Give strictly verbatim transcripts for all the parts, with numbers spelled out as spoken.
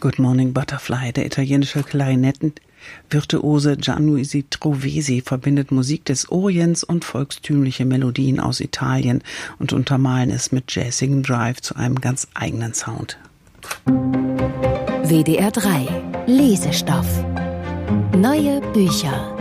Good Morning Butterfly, der italienische Klarinettenvirtuose Gianluigi Trovesi verbindet Musik des Orients und volkstümliche Melodien aus Italien und untermalen es mit jazzigen Drive zu einem ganz eigenen Sound. W D R drei Lesestoff. Neue Bücher.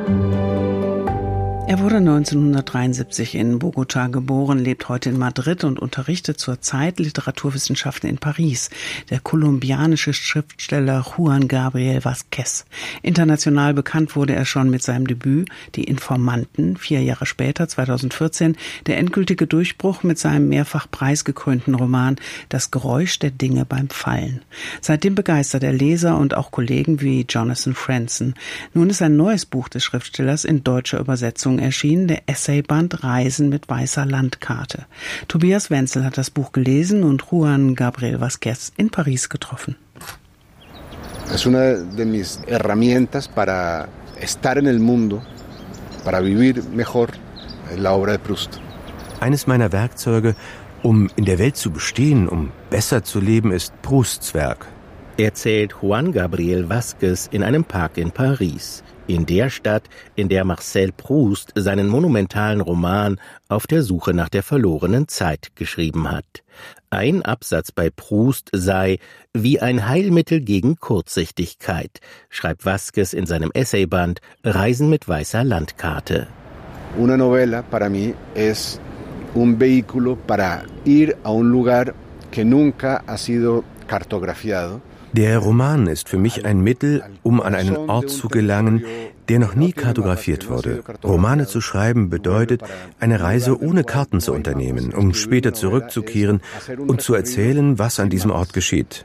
Er wurde neunzehnhundertdreiundsiebzig in Bogotá geboren, lebt heute in Madrid und unterrichtet zurzeit Literaturwissenschaften in Paris. Der kolumbianische Schriftsteller Juan Gabriel Vázquez. International bekannt wurde er schon mit seinem Debüt Die Informanten, vier Jahre später, zweitausendvierzehn, der endgültige Durchbruch mit seinem mehrfach preisgekrönten Roman Das Geräusch der Dinge beim Fallen. Seitdem begeistert er Leser und auch Kollegen wie Jonathan Franzen. Nun ist ein neues Buch des Schriftstellers in deutscher Übersetzung erschienen, der Essayband Reisen mit weißer Landkarte. Tobias Wenzel hat das Buch gelesen und Juan Gabriel Vázquez in Paris getroffen. Es una de mis herramientas para estar en el mundo, para vivir mejor, la obra de Proust. Eines meiner Werkzeuge, um in der Welt zu bestehen, um besser zu leben, ist Prousts Werk. Erzählt Juan Gabriel Vázquez in einem Park in Paris. In der Stadt, in der Marcel Proust seinen monumentalen Roman Auf der Suche nach der verlorenen Zeit geschrieben hat. Ein Absatz bei Proust sei wie ein Heilmittel gegen Kurzsichtigkeit, schreibt Vázquez in seinem Essayband Reisen mit weißer Landkarte. Una novela para mí es un vehículo para ir a un lugar que nunca ha sido cartografiado. Der Roman ist für mich ein Mittel, um an einen Ort zu gelangen, der noch nie kartografiert wurde. Romane zu schreiben bedeutet, eine Reise ohne Karten zu unternehmen, um später zurückzukehren und zu erzählen, was an diesem Ort geschieht.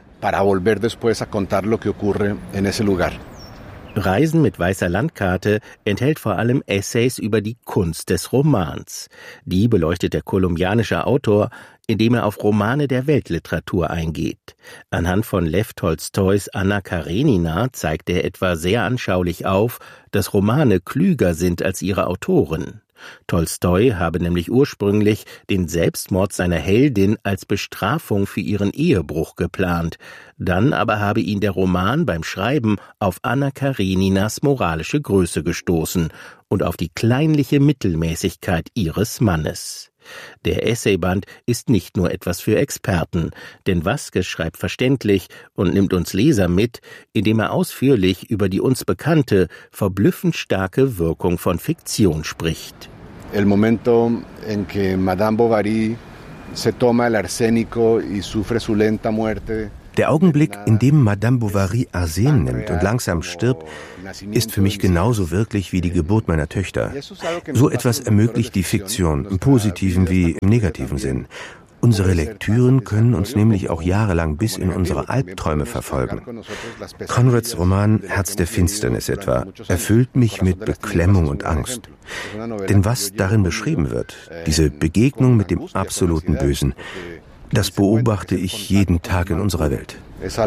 Reisen mit weißer Landkarte enthält vor allem Essays über die Kunst des Romans. Die beleuchtet der kolumbianische Autor, indem er auf Romane der Weltliteratur eingeht. Anhand von Lew Tolstois Anna Karenina zeigt er etwa sehr anschaulich auf, dass Romane klüger sind als ihre Autoren. Tolstoi habe nämlich ursprünglich den Selbstmord seiner Heldin als Bestrafung für ihren Ehebruch geplant. Dann aber habe ihn der Roman beim Schreiben auf Anna Kareninas moralische Größe gestoßen und auf die kleinliche Mittelmäßigkeit ihres Mannes. Der Essayband ist nicht nur etwas für Experten, denn Vázquez schreibt verständlich und nimmt uns Leser mit, indem er ausführlich über die uns bekannte, verblüffend starke Wirkung von Fiktion spricht. El momento en que Madame Bovary se toma el arsénico y sufre su lenta muerte. Der Augenblick, in dem Madame Bovary Arsen nimmt und langsam stirbt, ist für mich genauso wirklich wie die Geburt meiner Töchter. So etwas ermöglicht die Fiktion, im positiven wie im negativen Sinn. Unsere Lektüren können uns nämlich auch jahrelang bis in unsere Albträume verfolgen. Conrads Roman Herz der Finsternis etwa erfüllt mich mit Beklemmung und Angst. Denn was darin beschrieben wird, diese Begegnung mit dem absoluten Bösen, das beobachte ich jeden Tag in unserer Welt.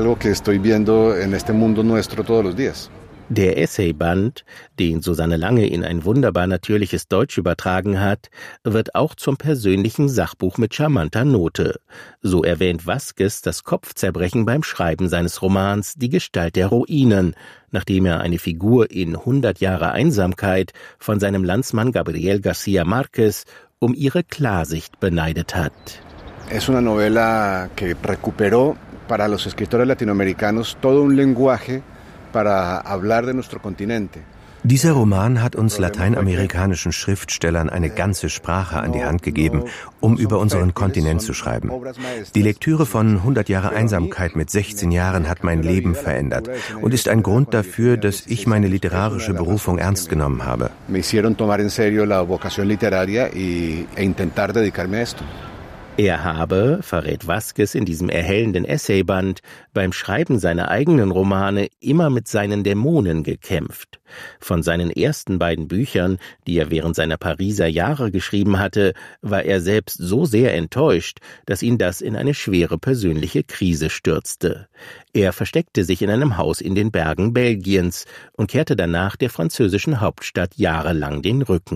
Der Essayband, den Susanne Lange in ein wunderbar natürliches Deutsch übertragen hat, wird auch zum persönlichen Sachbuch mit charmanter Note. So erwähnt Vázquez das Kopfzerbrechen beim Schreiben seines Romans Die Gestalt der Ruinen, nachdem er eine Figur in hundert Jahre Einsamkeit von seinem Landsmann Gabriel García Márquez um ihre Klarsicht beneidet hat. Es una novela que recuperó para los escritores latinoamericanos todo un lenguaje para hablar de nuestro continente. Dieser Roman hat uns lateinamerikanischen Schriftstellern eine ganze Sprache an die Hand gegeben, um über unseren Kontinent zu schreiben. Die Lektüre von hundert Jahre Einsamkeit mit sechzehn Jahren hat mein Leben verändert und ist ein Grund dafür, dass ich meine literarische Berufung ernst genommen habe. Me hicieron tomar en serio la vocación literaria y, e intentar dedicarme a esto. Er habe, verrät Vázquez in diesem erhellenden Essayband, beim Schreiben seiner eigenen Romane immer mit seinen Dämonen gekämpft. Von seinen ersten beiden Büchern, die er während seiner Pariser Jahre geschrieben hatte, war er selbst so sehr enttäuscht, dass ihn das in eine schwere persönliche Krise stürzte. Er versteckte sich in einem Haus in den Bergen Belgiens und kehrte danach der französischen Hauptstadt jahrelang den Rücken.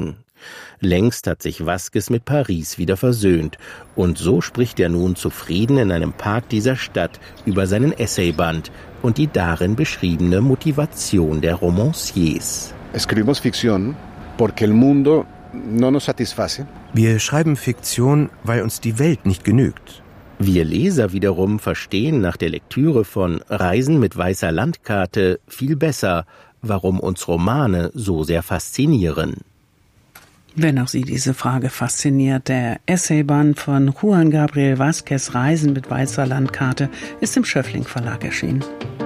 Längst hat sich Vázquez mit Paris wieder versöhnt. Und so spricht er nun zufrieden in einem Park dieser Stadt über seinen Essayband und die darin beschriebene Motivation der Romanciers. Escribimos ficción porque el mundo no nos satisface. Wir schreiben Fiktion, weil uns die Welt nicht genügt. Wir Leser wiederum verstehen nach der Lektüre von Reisen mit weißer Landkarte viel besser, warum uns Romane so sehr faszinieren. Wenn auch Sie diese Frage fasziniert, der Essayband von Juan Gabriel Vázquez, Reisen mit weißer Landkarte, ist im Schöffling Verlag erschienen.